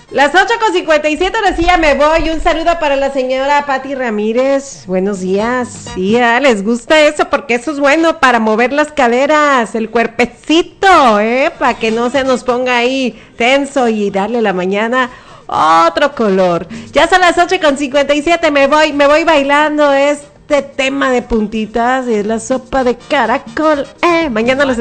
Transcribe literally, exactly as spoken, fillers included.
Las ocho con cincuenta y siete, ahora sí ya me voy. Un saludo para la señora Pati Ramírez. Buenos días. Sí, ah, les gusta eso porque eso es bueno para mover las caderas, el cuerpecito, ¿eh? Para que no se nos ponga ahí tenso y darle la mañana otro color. Ya son las ocho con cincuenta y siete, me voy, me voy bailando este tema de puntitas, es la sopa de caracol. Eh, mañana los